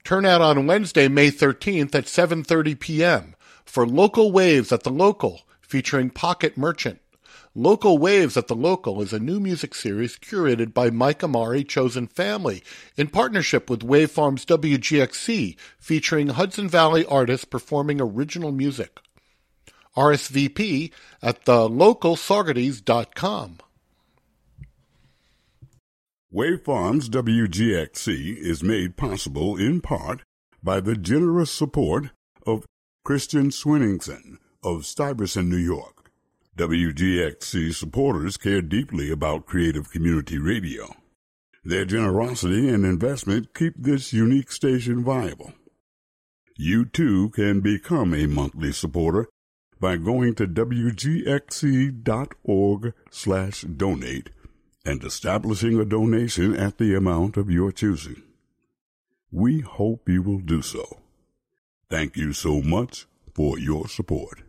Turn out on Wednesday, May 13th at 7:30 p.m. for Local Waves at the Local, featuring Pocket Merchant. Local Waves at the Local is a new music series curated by Mike Amari Chosen Family in partnership with Waveform's WGXC, featuring Hudson Valley artists performing original music. RSVP at thelocalsaugerties.com. Waveform's WGXC is made possible in part by the generous support of Christian Swinnington of Stuyvesant, New York. WGXC supporters care deeply about creative community radio. Their generosity and investment keep this unique station viable. You too can become a monthly supporter by going to wgxc.org/donate and establishing a donation at the amount of your choosing. We hope you will do so. Thank you so much for your support.